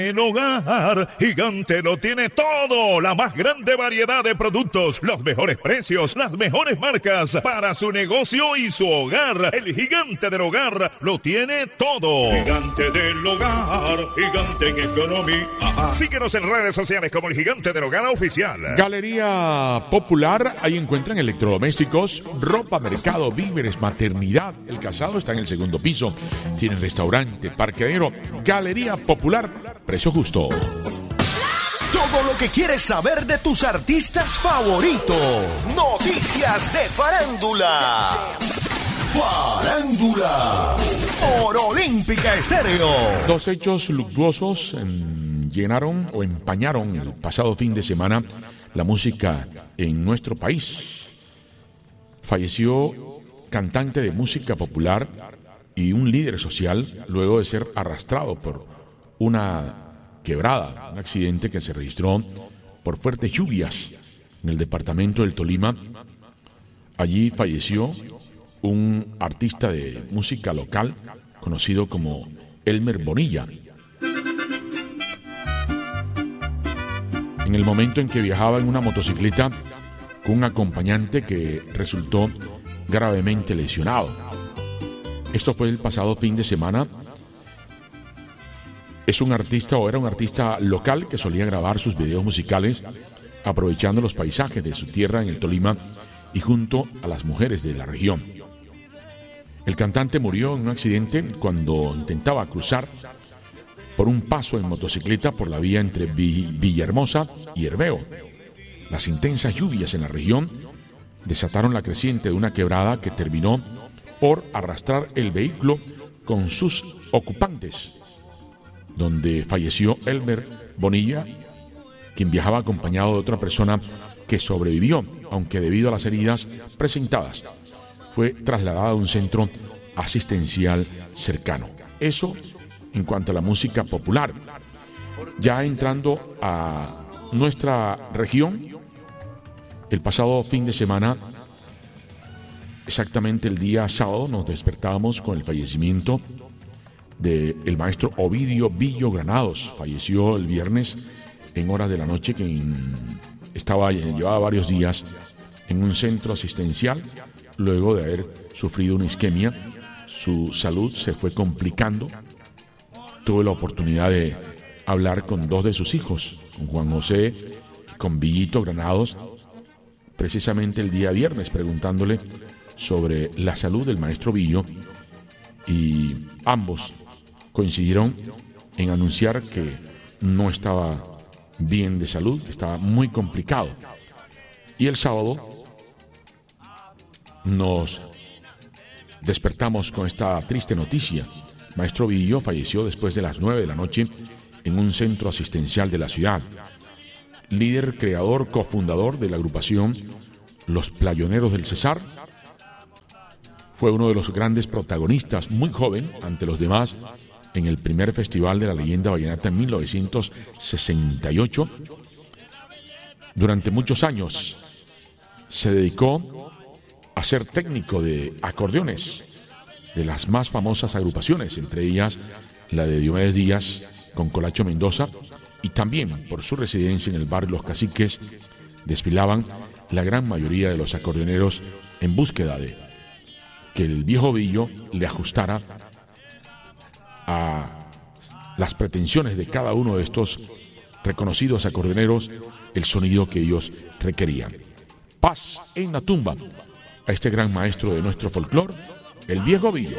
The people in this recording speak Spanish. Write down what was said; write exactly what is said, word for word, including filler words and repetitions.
El hogar Gigante lo tiene todo, la más grande variedad de productos, los mejores precios, las mejores marcas para su negocio y su hogar. El Gigante del Hogar lo tiene todo. Gigante del Hogar, Gigante en economía. Ajá. Síguenos en redes sociales como el Gigante del Hogar Oficial. Galería Popular, ahí encuentran electrodomésticos, ropa, mercado, víveres, maternidad. El Casado está en el segundo piso. Tienen restaurante, parqueadero. Galería Popular. Precio justo. Todo lo que quieres saber de tus artistas favoritos. Noticias de farándula. Farándula. Por Olímpica Estéreo. Dos hechos luctuosos en, llenaron o empañaron el pasado fin de semana la música en nuestro país. Falleció cantante de música popular y un líder social luego de ser arrastrado por una quebrada, un accidente que se registró por fuertes lluvias en el departamento del Tolima. Allí falleció un artista de música local conocido como Elmer Bonilla. En el momento en que viajaba en una motocicleta con un acompañante que resultó gravemente lesionado. Esto fue el pasado fin de semana. Es un artista o era un artista local que solía grabar sus videos musicales aprovechando los paisajes de su tierra en el Tolima y junto a las mujeres de la región. El cantante murió en un accidente cuando intentaba cruzar por un paso en motocicleta por la vía entre Villahermosa y Herveo. Las intensas lluvias en la región desataron la creciente de una quebrada que terminó por arrastrar el vehículo con sus ocupantes, donde falleció Elmer Bonilla, quien viajaba acompañado de otra persona que sobrevivió, aunque debido a las heridas presentadas, fue trasladada a un centro asistencial cercano. Eso en cuanto a la música popular. Ya entrando a nuestra región, el pasado fin de semana, exactamente el día sábado, nos despertábamos con el fallecimiento del maestro Ovidio Billo Granados. Falleció el viernes en horas de la noche, quien estaba, llevaba varios días en un centro asistencial luego de haber sufrido una isquemia. Su salud se fue complicando. Tuve la oportunidad de hablar con dos de sus hijos, con Juan José y con Villito Granados, precisamente el día viernes, preguntándole sobre la salud del maestro Billo, y ambos coincidieron en anunciar que no estaba bien de salud, que estaba muy complicado. Y el sábado nos despertamos con esta triste noticia. Maestro Billo falleció después de las nueve de la noche en un centro asistencial de la ciudad. Líder, creador, cofundador de la agrupación Los Playoneros del Cesar, fue uno de los grandes protagonistas, muy joven ante los demás, en el primer Festival de la Leyenda Vallenata en mil novecientos sesenta y ocho. Durante muchos años se dedicó a ser técnico de acordeones de las más famosas agrupaciones, entre ellas la de Diomedes Díaz con Colacho Mendoza, y también por su residencia en el barrio Los Caciques desfilaban la gran mayoría de los acordeoneros en búsqueda de que el viejo Billo le ajustara a las pretensiones de cada uno de estos reconocidos acordeoneros el sonido que ellos requerían. Paz en la tumba a este gran maestro de nuestro folclore, el viejo Billo.